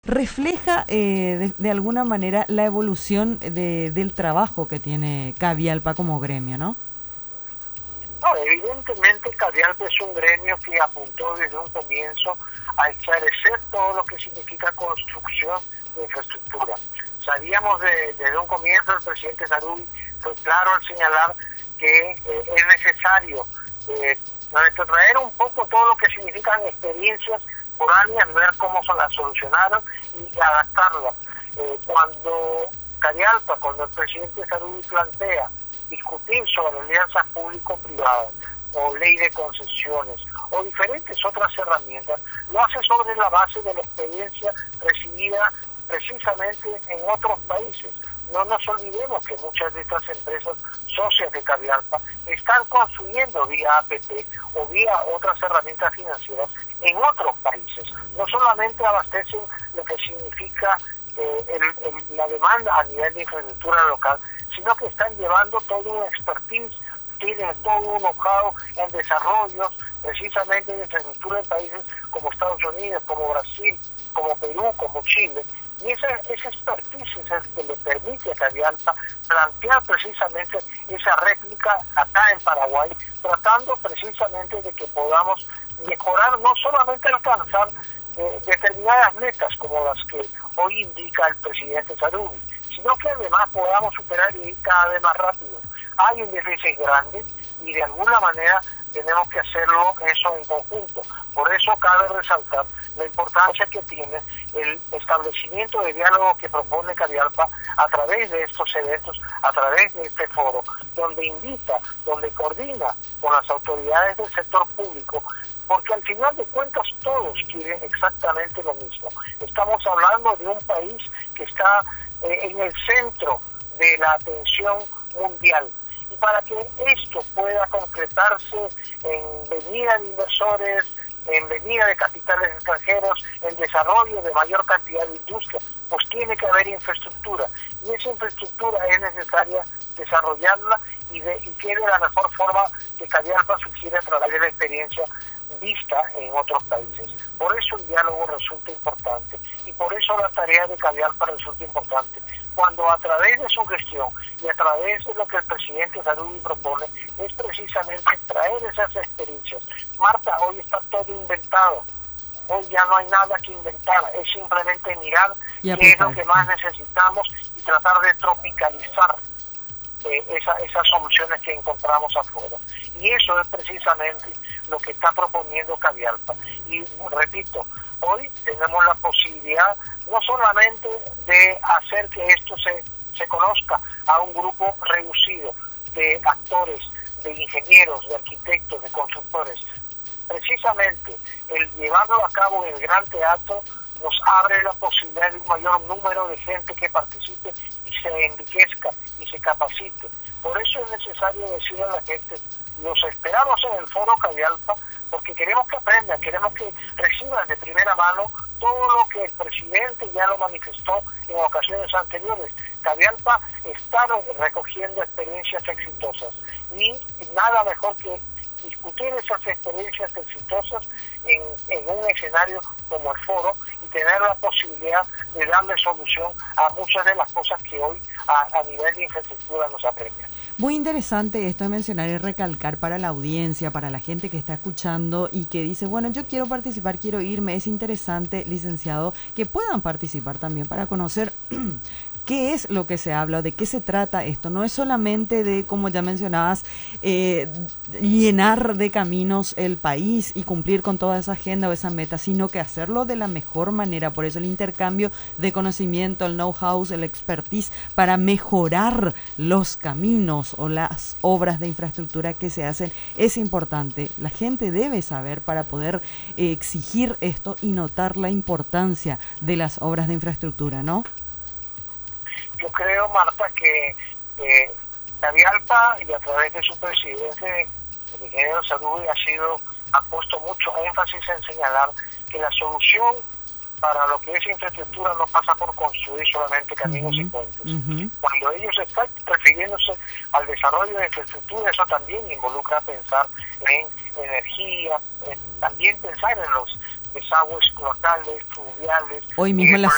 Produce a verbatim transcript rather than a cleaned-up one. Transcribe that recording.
refleja eh, de, de alguna manera la evolución de, del trabajo que tiene Cavialpa como gremio, ¿no? No, evidentemente Cavialpa es un gremio que apuntó desde un comienzo a esclarecer todo lo que significa construcción de infraestructura. Sabíamos de, desde un comienzo, el presidente Sarubi fue claro al señalar que eh, es necesario eh, traer un poco todo lo que significan experiencias foráneas, ver cómo se las solucionaron y adaptarlas. Eh, cuando Cavialpa, cuando el presidente Sarubi plantea discutir sobre alianzas público-privadas o ley de concesiones o diferentes otras herramientas, lo hace sobre la base de la experiencia recibida precisamente en otros países. No nos olvidemos que muchas de estas empresas socias de Cavialpa están construyendo vía A P P o vía otras herramientas financieras en otros países. No solamente abastecen lo que significa eh, el, el, la demanda a nivel de infraestructura local, sino que están llevando todo un expertise, tienen todo un know-how en desarrollos precisamente de infraestructura en países como Estados Unidos, como Brasil, como Perú, como Chile. Y ese, ese expertise es el que le permite a Cavialpa plantear precisamente esa réplica acá en Paraguay, tratando precisamente de que podamos mejorar, no solamente alcanzar eh, determinadas metas como las que hoy indica el presidente Sarubi, sino que además podamos superar y ir cada vez más rápido. Hay un déficit grande y de alguna manera tenemos que hacerlo eso en conjunto. Por eso cabe resaltar la importancia que tiene el establecimiento de diálogo que propone Cavialpa a través de estos eventos, a través de este foro, donde invita, donde coordina con las autoridades del sector público, porque al final de cuentas todos quieren exactamente lo mismo. Estamos hablando de un país que está eh, en el centro de la atención mundial. Y para que esto pueda concretarse en venida de inversores, en venida de capitales extranjeros, en desarrollo de mayor cantidad de industria, pues tiene que haber infraestructura. Y esa infraestructura es necesaria desarrollarla y, de, y que de la mejor forma que Cavialpa sugiere a través de la experiencia vista en otros países. Por eso el diálogo resulta importante y por eso la tarea de Cavialpa resulta importante. Cuando a través de su gestión y a través de lo que el presidente Sarubi propone es precisamente traer esas experiencias. Marta, hoy está todo inventado, hoy ya no hay nada que inventar, es simplemente mirar qué es lo que más necesitamos y tratar de tropicalizar eh, esa, esas soluciones que encontramos afuera. Y eso es precisamente lo que está proponiendo Cavialpa. Y repito, hoy tenemos la posibilidad no solamente de hacer que esto se, se conozca a un grupo reducido de actores, de ingenieros, de arquitectos, de constructores. Precisamente el llevarlo a cabo en el Gran Teatro nos abre la posibilidad de un mayor número de gente que participe y se enriquezca y se capacite. Por eso es necesario decirle a la gente, los esperamos en el foro Cavialpa porque queremos que aprendan, queremos que reciban de primera mano todo lo que el presidente ya lo manifestó en ocasiones anteriores. Cavialpa está recogiendo experiencias exitosas y nada mejor que discutir esas experiencias exitosas en, en un escenario como el foro y tener la posibilidad de darle solución a muchas de las cosas que hoy a, a nivel de infraestructura nos apremian. Muy interesante esto de mencionar y recalcar para la audiencia, para la gente que está escuchando y que dice, bueno, yo quiero participar, quiero irme. Es interesante, licenciado, que puedan participar también para conocer qué es lo que se habla, de qué se trata esto. No es solamente de, como ya mencionabas, eh, llenar de caminos el país y cumplir con toda esa agenda o esa meta, sino que hacerlo de la mejor manera. Por eso el intercambio de conocimiento, el know-how, el expertise para mejorar los caminos o las obras de infraestructura que se hacen es importante. La gente debe saber para poder eh, exigir esto y notar la importancia de las obras de infraestructura, ¿no? Yo creo, Marta, que eh, Cavialpa y a través de su presidente, el ingeniero Sarubi, ha sido, ha puesto mucho énfasis en señalar que la solución para lo que es infraestructura no pasa por construir solamente caminos uh-huh, y puentes. Uh-huh. Cuando ellos están refiriéndose al desarrollo de infraestructura, eso también involucra pensar en energía, en, también pensar en los desagües locales, fluviales. Hoy mismo en la